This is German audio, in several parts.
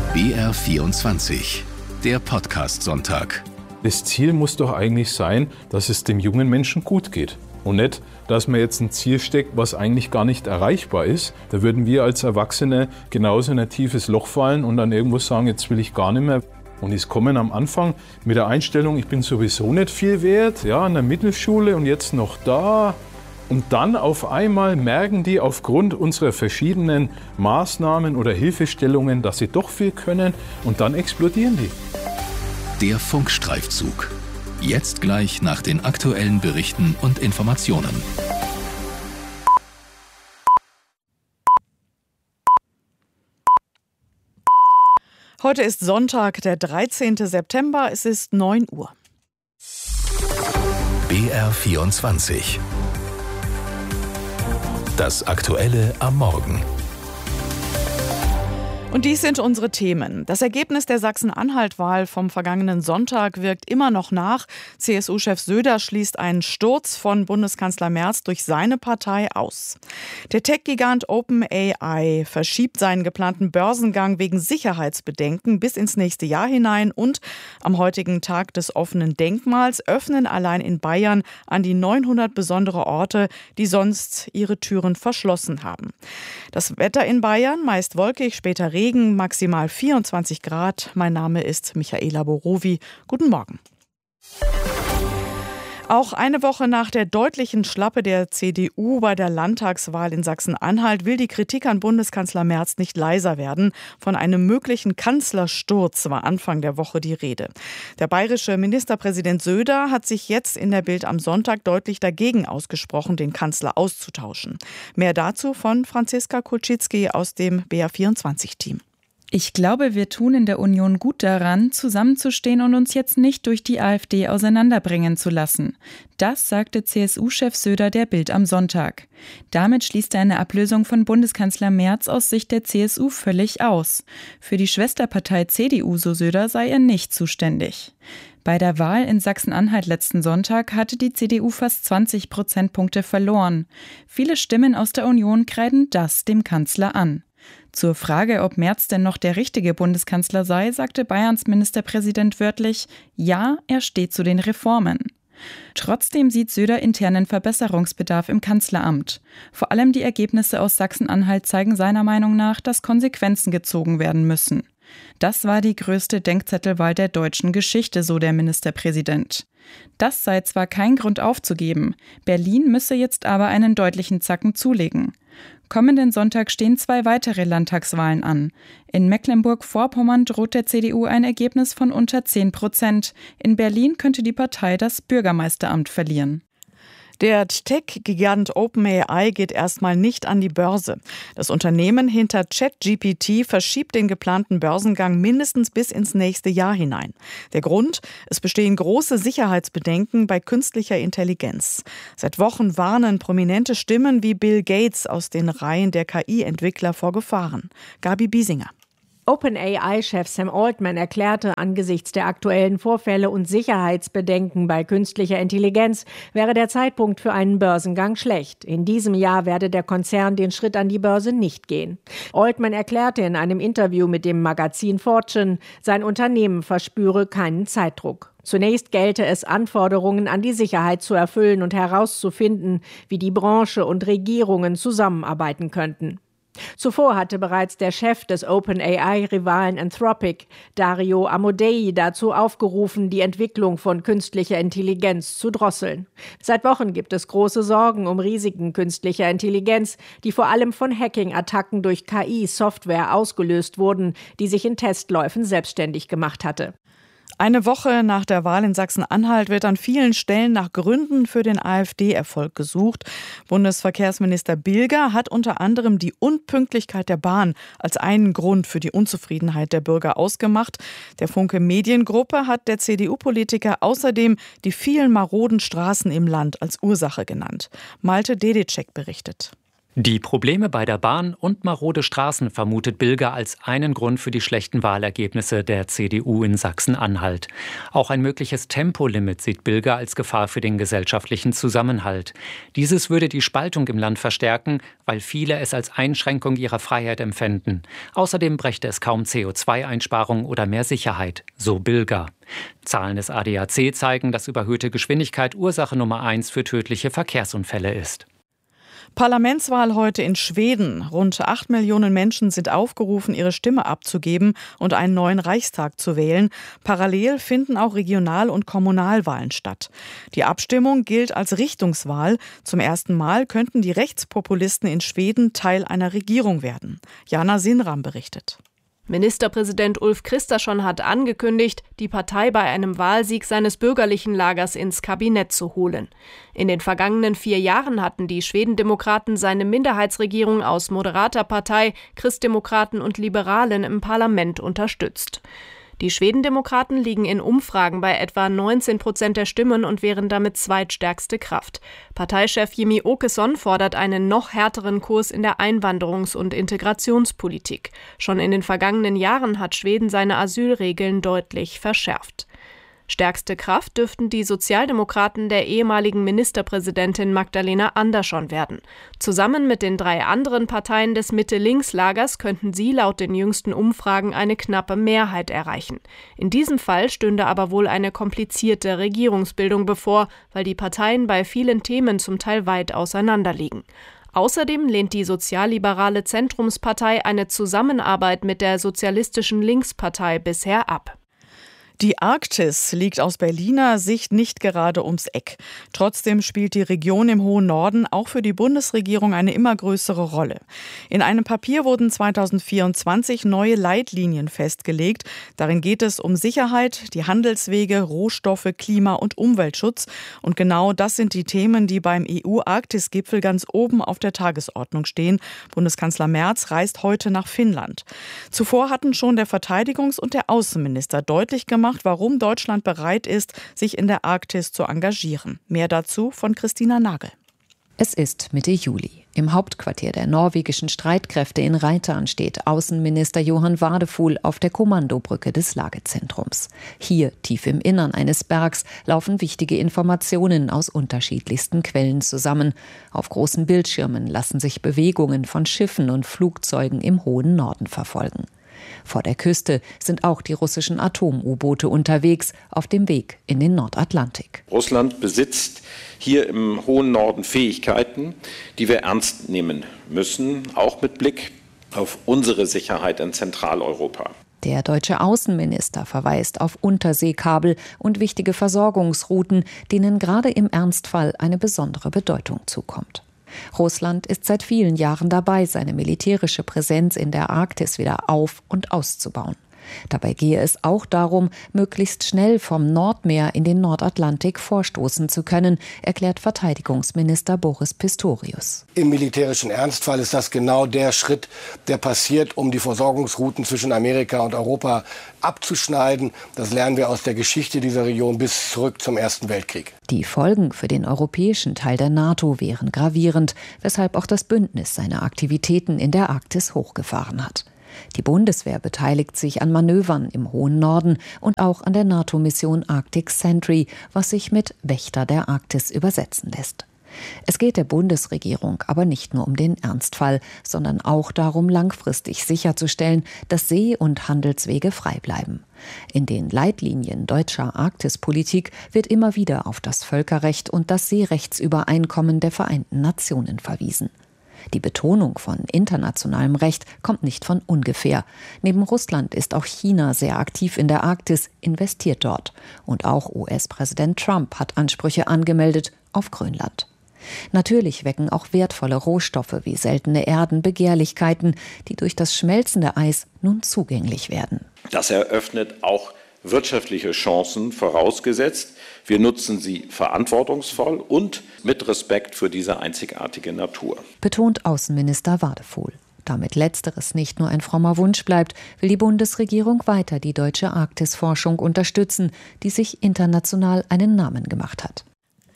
BR24, der Podcast-Sonntag. Das Ziel muss doch eigentlich sein, dass es dem jungen Menschen gut geht. Und nicht, dass man jetzt ein Ziel steckt, was eigentlich gar nicht erreichbar ist. Da würden wir als Erwachsene genauso in ein tiefes Loch fallen und dann irgendwo sagen, jetzt will ich gar nicht mehr. Und es kommen am Anfang mit der Einstellung, ich bin sowieso nicht viel wert, ja, in der Mittelschule und jetzt noch da. Und dann auf einmal merken die aufgrund unserer verschiedenen Maßnahmen oder Hilfestellungen, dass sie doch viel können und dann explodieren die. Der Funkstreifzug. Jetzt gleich nach den aktuellen Berichten und Informationen. Heute ist Sonntag, der 13. September. Es ist 9 Uhr. BR24. Das Aktuelle am Morgen. Und dies sind unsere Themen. Das Ergebnis der Sachsen-Anhalt-Wahl vom vergangenen Sonntag wirkt immer noch nach. CSU-Chef Söder schließt einen Sturz von Bundeskanzler Merz durch seine Partei aus. Der Tech-Gigant OpenAI verschiebt seinen geplanten Börsengang wegen Sicherheitsbedenken bis ins nächste Jahr hinein. Und am heutigen Tag des offenen Denkmals öffnen allein in Bayern an die 900 besondere Orte, die sonst ihre Türen verschlossen haben. Das Wetter in Bayern meist wolkig, später Regen, maximal 24 Grad. Mein Name ist Michaela Borowi. Guten Morgen. Auch eine Woche nach der deutlichen Schlappe der CDU bei der Landtagswahl in Sachsen-Anhalt will die Kritik an Bundeskanzler Merz nicht leiser werden. Von einem möglichen Kanzlersturz war Anfang der Woche die Rede. Der bayerische Ministerpräsident Söder hat sich jetzt in der Bild am Sonntag deutlich dagegen ausgesprochen, den Kanzler auszutauschen. Mehr dazu von Franziska Kulczycki aus dem BR24-Team. Ich glaube, wir tun in der Union gut daran, zusammenzustehen und uns jetzt nicht durch die AfD auseinanderbringen zu lassen. Das sagte CSU-Chef Söder der Bild am Sonntag. Damit schließt er eine Ablösung von Bundeskanzler Merz aus Sicht der CSU völlig aus. Für die Schwesterpartei CDU, so Söder, sei er nicht zuständig. Bei der Wahl in Sachsen-Anhalt letzten Sonntag hatte die CDU fast 20 Prozentpunkte verloren. Viele Stimmen aus der Union kreiden das dem Kanzler an. Zur Frage, ob Merz denn noch der richtige Bundeskanzler sei, sagte Bayerns Ministerpräsident wörtlich, ja, er steht zu den Reformen. Trotzdem sieht Söder internen Verbesserungsbedarf im Kanzleramt. Vor allem die Ergebnisse aus Sachsen-Anhalt zeigen seiner Meinung nach, dass Konsequenzen gezogen werden müssen. Das war die größte Denkzettelwahl der deutschen Geschichte, so der Ministerpräsident. Das sei zwar kein Grund aufzugeben, Berlin müsse jetzt aber einen deutlichen Zacken zulegen. Kommenden Sonntag stehen 2 weitere Landtagswahlen an. In Mecklenburg-Vorpommern droht der CDU ein Ergebnis von unter 10%. In Berlin könnte die Partei das Bürgermeisteramt verlieren. Der Tech-Gigant OpenAI geht erstmal nicht an die Börse. Das Unternehmen hinter ChatGPT verschiebt den geplanten Börsengang mindestens bis ins nächste Jahr hinein. Der Grund? Es bestehen große Sicherheitsbedenken bei künstlicher Intelligenz. Seit Wochen warnen prominente Stimmen wie Bill Gates aus den Reihen der KI-Entwickler vor Gefahren. Gabi Biesinger. OpenAI-Chef Sam Altman erklärte, angesichts der aktuellen Vorfälle und Sicherheitsbedenken bei künstlicher Intelligenz wäre der Zeitpunkt für einen Börsengang schlecht. In diesem Jahr werde der Konzern den Schritt an die Börse nicht gehen. Altman erklärte in einem Interview mit dem Magazin Fortune, sein Unternehmen verspüre keinen Zeitdruck. Zunächst gelte es, Anforderungen an die Sicherheit zu erfüllen und herauszufinden, wie die Branche und Regierungen zusammenarbeiten könnten. Zuvor hatte bereits der Chef des OpenAI-Rivalen Anthropic, Dario Amodei, dazu aufgerufen, die Entwicklung von künstlicher Intelligenz zu drosseln. Seit Wochen gibt es große Sorgen um Risiken künstlicher Intelligenz, die vor allem von Hacking-Attacken durch KI-Software ausgelöst wurden, die sich in Testläufen selbstständig gemacht hatte. Eine Woche nach der Wahl in Sachsen-Anhalt wird an vielen Stellen nach Gründen für den AfD-Erfolg gesucht. Bundesverkehrsminister Bilger hat unter anderem die Unpünktlichkeit der Bahn als einen Grund für die Unzufriedenheit der Bürger ausgemacht. Der Funke Mediengruppe hat der CDU-Politiker außerdem die vielen maroden Straßen im Land als Ursache genannt. Malte Dedicek berichtet. Die Probleme bei der Bahn und marode Straßen vermutet Bilger als einen Grund für die schlechten Wahlergebnisse der CDU in Sachsen-Anhalt. Auch ein mögliches Tempolimit sieht Bilger als Gefahr für den gesellschaftlichen Zusammenhalt. Dieses würde die Spaltung im Land verstärken, weil viele es als Einschränkung ihrer Freiheit empfänden. Außerdem brächte es kaum CO2-Einsparung oder mehr Sicherheit, so Bilger. Zahlen des ADAC zeigen, dass überhöhte Geschwindigkeit Ursache Nummer 1 für tödliche Verkehrsunfälle ist. Parlamentswahl heute in Schweden. Rund 8 Millionen Menschen sind aufgerufen, ihre Stimme abzugeben und einen neuen Reichstag zu wählen. Parallel finden auch Regional- und Kommunalwahlen statt. Die Abstimmung gilt als Richtungswahl. Zum ersten Mal könnten die Rechtspopulisten in Schweden Teil einer Regierung werden. Jana Sinram berichtet. Ministerpräsident Ulf Kristersson hat angekündigt, die Partei bei einem Wahlsieg seines bürgerlichen Lagers ins Kabinett zu holen. In den vergangenen 4 Jahren hatten die Schwedendemokraten seine Minderheitsregierung aus moderater Partei, Christdemokraten und Liberalen im Parlament unterstützt. Die Schwedendemokraten liegen in Umfragen bei etwa 19% der Stimmen und wären damit zweitstärkste Kraft. Parteichef Jimmie Åkesson fordert einen noch härteren Kurs in der Einwanderungs- und Integrationspolitik. Schon in den vergangenen Jahren hat Schweden seine Asylregeln deutlich verschärft. Stärkste Kraft dürften die Sozialdemokraten der ehemaligen Ministerpräsidentin Magdalena Andersson werden. Zusammen mit den 3 anderen Parteien des Mitte-Links-Lagers könnten sie laut den jüngsten Umfragen eine knappe Mehrheit erreichen. In diesem Fall stünde aber wohl eine komplizierte Regierungsbildung bevor, weil die Parteien bei vielen Themen zum Teil weit auseinanderliegen. Außerdem lehnt die sozialliberale Zentrumspartei eine Zusammenarbeit mit der sozialistischen Linkspartei bisher ab. Die Arktis liegt aus Berliner Sicht nicht gerade ums Eck. Trotzdem spielt die Region im hohen Norden auch für die Bundesregierung eine immer größere Rolle. In einem Papier wurden 2024 neue Leitlinien festgelegt. Darin geht es um Sicherheit, die Handelswege, Rohstoffe, Klima- und Umweltschutz. Und genau das sind die Themen, die beim EU-Arktis-Gipfel ganz oben auf der Tagesordnung stehen. Bundeskanzler Merz reist heute nach Finnland. Zuvor hatten schon der Verteidigungs- und der Außenminister deutlich gemacht, warum Deutschland bereit ist, sich in der Arktis zu engagieren. Mehr dazu von Christina Nagel. Es ist Mitte Juli. Im Hauptquartier der norwegischen Streitkräfte in Reitan steht Außenminister Johan Vadefol auf der Kommandobrücke des Lagezentrums. Hier, tief im Innern eines Bergs, laufen wichtige Informationen aus unterschiedlichsten Quellen zusammen. Auf großen Bildschirmen lassen sich Bewegungen von Schiffen und Flugzeugen im hohen Norden verfolgen. Vor der Küste sind auch die russischen Atom-U-Boote unterwegs, auf dem Weg in den Nordatlantik. Russland besitzt hier im hohen Norden Fähigkeiten, die wir ernst nehmen müssen, auch mit Blick auf unsere Sicherheit in Zentraleuropa. Der deutsche Außenminister verweist auf Unterseekabel und wichtige Versorgungsrouten, denen gerade im Ernstfall eine besondere Bedeutung zukommt. Russland ist seit vielen Jahren dabei, seine militärische Präsenz in der Arktis wieder auf- und auszubauen. Dabei gehe es auch darum, möglichst schnell vom Nordmeer in den Nordatlantik vorstoßen zu können, erklärt Verteidigungsminister Boris Pistorius. Im militärischen Ernstfall ist das genau der Schritt, der passiert, um die Versorgungsrouten zwischen Amerika und Europa abzuschneiden. Das lernen wir aus der Geschichte dieser Region bis zurück zum Ersten Weltkrieg. Die Folgen für den europäischen Teil der NATO wären gravierend, weshalb auch das Bündnis seine Aktivitäten in der Arktis hochgefahren hat. Die Bundeswehr beteiligt sich an Manövern im hohen Norden und auch an der NATO-Mission Arctic Sentry, was sich mit Wächter der Arktis übersetzen lässt. Es geht der Bundesregierung aber nicht nur um den Ernstfall, sondern auch darum, langfristig sicherzustellen, dass See- und Handelswege frei bleiben. In den Leitlinien deutscher Arktispolitik wird immer wieder auf das Völkerrecht und das Seerechtsübereinkommen der Vereinten Nationen verwiesen. Die Betonung von internationalem Recht kommt nicht von ungefähr. Neben Russland ist auch China sehr aktiv in der Arktis, investiert dort. Und auch US-Präsident Trump hat Ansprüche angemeldet auf Grönland. Natürlich wecken auch wertvolle Rohstoffe wie seltene Erden Begehrlichkeiten, die durch das schmelzende Eis nun zugänglich werden. Das eröffnet auch wirtschaftliche Chancen, vorausgesetzt, wir nutzen sie verantwortungsvoll und mit Respekt für diese einzigartige Natur. Betont Außenminister Vadefol. Damit Letzteres nicht nur ein frommer Wunsch bleibt, will die Bundesregierung weiter die deutsche Arktisforschung unterstützen, die sich international einen Namen gemacht hat.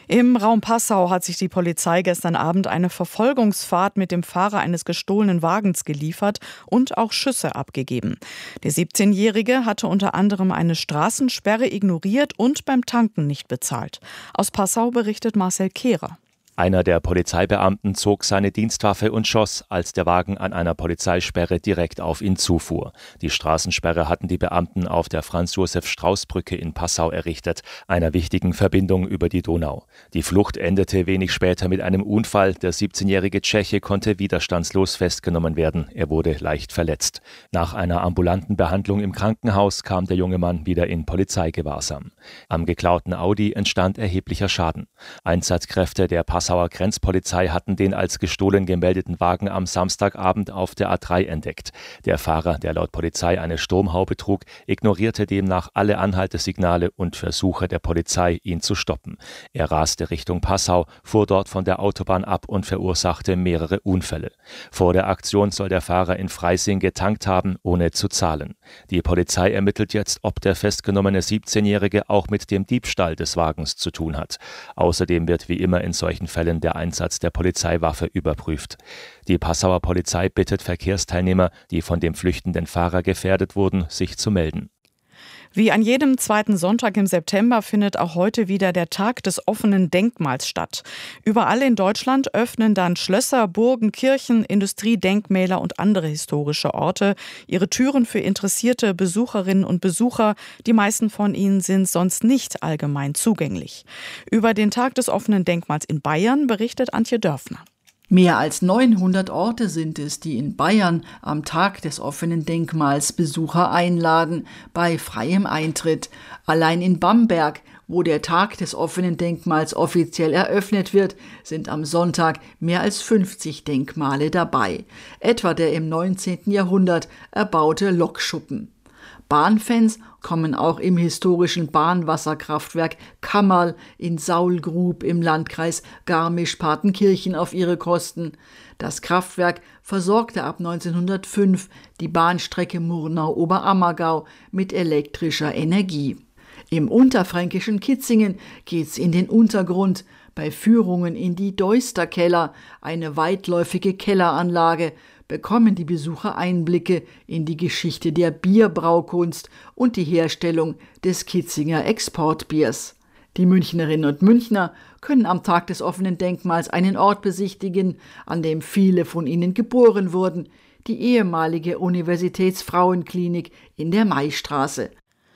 Im Raum Passau hat sich die Polizei gestern Abend eine Verfolgungsfahrt mit dem Fahrer eines gestohlenen Wagens geliefert und auch Schüsse abgegeben. Der 17-Jährige hatte unter anderem eine Straßensperre ignoriert und beim Tanken nicht bezahlt. Aus Passau berichtet Marcel Kehrer. Einer der Polizeibeamten zog seine Dienstwaffe und schoss, als der Wagen an einer Polizeisperre direkt auf ihn zufuhr. Die Straßensperre hatten die Beamten auf der Franz-Josef-Strauß-Brücke in Passau errichtet, einer wichtigen Verbindung über die Donau. Die Flucht endete wenig später mit einem Unfall. Der 17-jährige Tscheche konnte widerstandslos festgenommen werden. Er wurde leicht verletzt. Nach einer ambulanten Behandlung im Krankenhaus kam der junge Mann wieder in Polizeigewahrsam. Am geklauten Audi entstand erheblicher Schaden. Einsatzkräfte der Passauer Grenzpolizei hatten den als gestohlen gemeldeten Wagen am Samstagabend auf der A3 entdeckt. Der Fahrer, der laut Polizei eine Sturmhaube trug, ignorierte demnach alle Anhaltesignale und Versuche der Polizei, ihn zu stoppen. Er raste Richtung Passau, fuhr dort von der Autobahn ab und verursachte mehrere Unfälle. Vor der Aktion soll der Fahrer in Freising getankt haben, ohne zu zahlen. Die Polizei ermittelt jetzt, ob der festgenommene 17-Jährige auch mit dem Diebstahl des Wagens zu tun hat. Außerdem wird wie immer in solchen Fällen der Einsatz der Polizeiwaffe überprüft. Die Passauer Polizei bittet Verkehrsteilnehmer, die von dem flüchtenden Fahrer gefährdet wurden, sich zu melden. Wie an jedem zweiten Sonntag im September findet auch heute wieder der Tag des offenen Denkmals statt. Überall in Deutschland öffnen dann Schlösser, Burgen, Kirchen, Industriedenkmäler und andere historische Orte ihre Türen für interessierte Besucherinnen und Besucher. Die meisten von ihnen sind sonst nicht allgemein zugänglich. Über den Tag des offenen Denkmals in Bayern berichtet Antje Dörfner. Mehr als 900 Orte sind es, die in Bayern am Tag des offenen Denkmals Besucher einladen, bei freiem Eintritt. Allein in Bamberg, wo der Tag des offenen Denkmals offiziell eröffnet wird, sind am Sonntag mehr als 50 Denkmale dabei. Etwa der im 19. Jahrhundert erbaute Lokschuppen. Bahnfans kommen auch im historischen Bahnwasserkraftwerk Kammerl in Saulgrub im Landkreis Garmisch-Partenkirchen auf ihre Kosten. Das Kraftwerk versorgte ab 1905 die Bahnstrecke Murnau-Oberammergau mit elektrischer Energie. Im unterfränkischen Kitzingen geht's in den Untergrund, bei Führungen in die Deusterkeller, eine weitläufige Kelleranlage, bekommen die Besucher Einblicke in die Geschichte der Bierbraukunst und die Herstellung des Kitzinger Exportbiers. Die Münchnerinnen und Münchner können am Tag des offenen Denkmals einen Ort besichtigen, an dem viele von ihnen geboren wurden, die ehemalige Universitätsfrauenklinik in der Maistraße.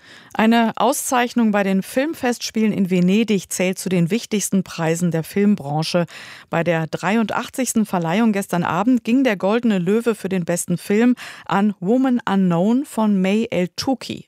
Eine Auszeichnung bei den Filmfestspielen in Venedig zählt zu den wichtigsten Preisen der Filmbranche. Bei der 83. Verleihung gestern Abend ging der Goldene Löwe für den besten Film an Woman Unknown von May El-Touki.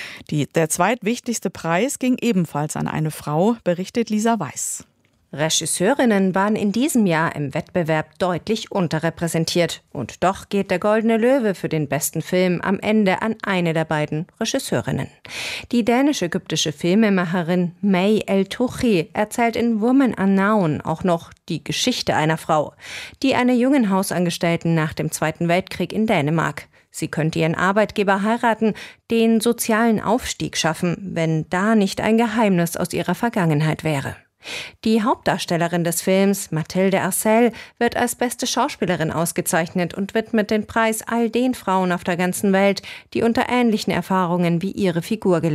Der zweitwichtigste Preis ging ebenfalls an eine Frau, berichtet Lisa Weiß. Regisseurinnen waren in diesem Jahr im Wettbewerb deutlich unterrepräsentiert. Und doch geht der Goldene Löwe für den besten Film am Ende an eine der beiden Regisseurinnen. Die dänisch-ägyptische Filmemacherin May El-Touki erzählt in Woman Unknown auch noch die Geschichte einer Frau, die einer jungen Hausangestellten nach dem Zweiten Weltkrieg in Dänemark. Sie könnte ihren Arbeitgeber heiraten, den sozialen Aufstieg schaffen, wenn da nicht ein Geheimnis aus ihrer Vergangenheit wäre. Die Hauptdarstellerin des Films, Mathilde Arcel, wird als beste Schauspielerin ausgezeichnet und widmet den Preis all den Frauen auf der ganzen Welt, die unter ähnlichen Erfahrungen wie ihre Figur gelitten